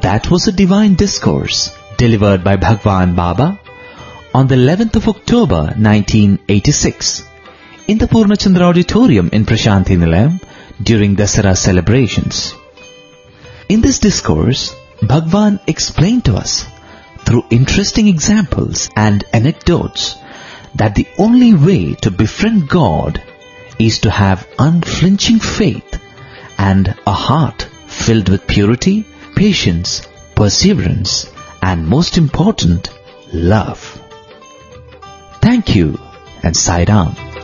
That was a divine discourse delivered by Bhagwan Baba on the 11th of October 1986 in the Purnachandra Auditorium in Prashanthi Nilayam during Dasara celebrations. In this discourse, Bhagwan explained to us through interesting examples and anecdotes that the only way to befriend God is to have unflinching faith and a heart filled with purity, patience, perseverance, and most important, love. Thank you and Sai Ram.